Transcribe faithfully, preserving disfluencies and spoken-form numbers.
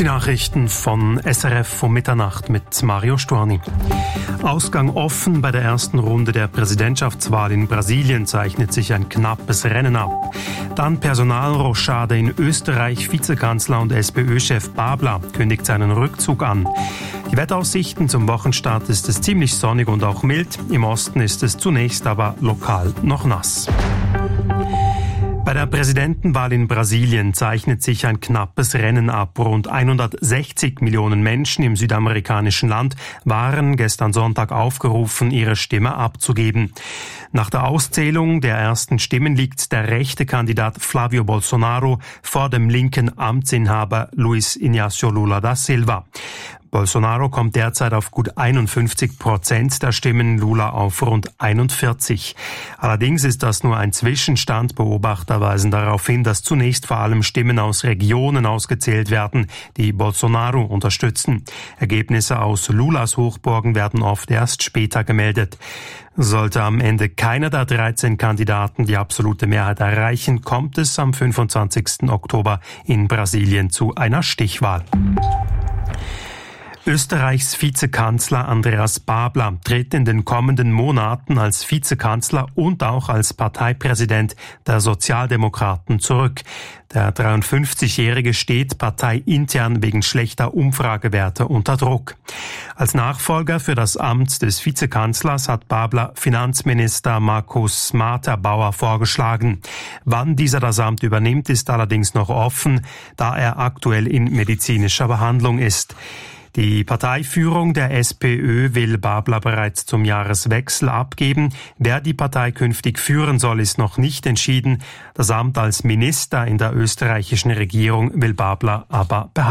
Die Nachrichten von S R F um Mitternacht mit Mario Storni. Ausgang offen. Bei der ersten Runde der Präsidentschaftswahl in Brasilien zeichnet sich ein knappes Rennen ab. Dann Personalrochade in Österreich. Vizekanzler und SPÖ-Chef Babler kündigt seinen Rückzug an. Die Wetteraussichten zum Wochenstart ist es ziemlich sonnig und auch mild. Im Osten ist es zunächst aber lokal noch nass. Bei der Präsidentenwahl in Brasilien zeichnet sich ein knappes Rennen ab. Rund hundertsechzig Millionen Menschen im südamerikanischen Land waren gestern Sonntag aufgerufen, ihre Stimme abzugeben. Nach der Auszählung der ersten Stimmen liegt der rechte Kandidat Flávio Bolsonaro vor dem linken Amtsinhaber Luiz Inácio Lula da Silva. Bolsonaro kommt derzeit auf gut einundfünfzig Prozent der Stimmen, Lula auf rund einundvierzig. Allerdings ist das nur ein Zwischenstand. Beobachter weisen darauf hin, dass zunächst vor allem Stimmen aus Regionen ausgezählt werden, die Bolsonaro unterstützen. Ergebnisse aus Lulas Hochburgen werden oft erst später gemeldet. Sollte am Ende keiner der dreizehn Kandidaten die absolute Mehrheit erreichen, kommt es am fünfundzwanzigsten Oktober in Brasilien zu einer Stichwahl. Österreichs Vizekanzler Andreas Babler tritt in den kommenden Monaten als Vizekanzler und auch als Parteipräsident der Sozialdemokraten zurück. Der dreiundfünfzigjährige steht parteiintern wegen schlechter Umfragewerte unter Druck. Als Nachfolger für das Amt des Vizekanzlers hat Babler Finanzminister Markus Materbauer vorgeschlagen. Wann dieser das Amt übernimmt, ist allerdings noch offen, da er aktuell in medizinischer Behandlung ist. Die Parteiführung der SPÖ will Babler bereits zum Jahreswechsel abgeben. Wer die Partei künftig führen soll, ist noch nicht entschieden. Das Amt als Minister in der österreichischen Regierung will Babler aber behalten.